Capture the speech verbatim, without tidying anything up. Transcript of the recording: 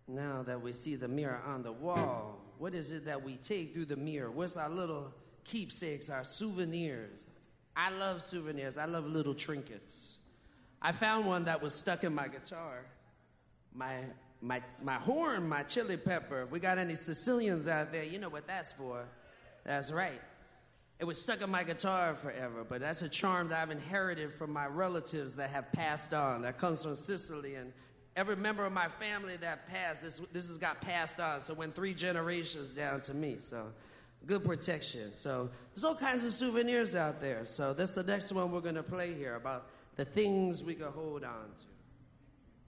Now that we see the mirror on the wall, what is it that we take through the mirror? What's our little keepsakes, our souvenirs? I love souvenirs. I love little trinkets. I found one that was stuck in my guitar. My my my horn, my chili pepper. If we got any Sicilians out there, you know what that's for. That's right. It was stuck in my guitar forever, but that's a charm that I've inherited from my relatives that have passed on. That comes from Sicily, and every member of my family that passed, this this has got passed on. So went three generations down to me. So good protection. So there's all kinds of souvenirs out there. So that's the next one we're going to play here about the things we can hold on to.